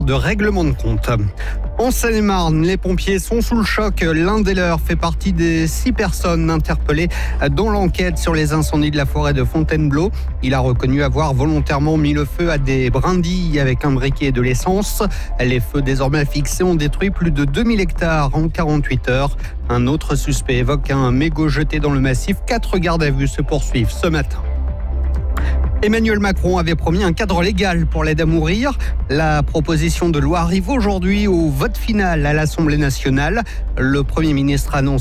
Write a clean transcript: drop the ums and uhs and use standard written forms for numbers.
de règlement de compte. En Seine-et-Marne, les pompiers sont sous le choc. L'un des leurs fait partie des 6 personnes interpellées dans l'enquête sur les incendies de la forêt de Fontainebleau. Il a reconnu avoir volontairement mis le feu à des brindilles avec un briquet et de l'essence. Les feux désormais fixés ont détruit plus de 2000 hectares en 48 heures. Un autre suspect évoque un mégot jeté dans le massif. 4 gardes à vue se poursuivent ce matin. Emmanuel Macron avait promis un cadre légal pour l'aide à mourir. La proposition de loi arrive aujourd'hui au vote final à l'Assemblée nationale. Le Premier ministre annonce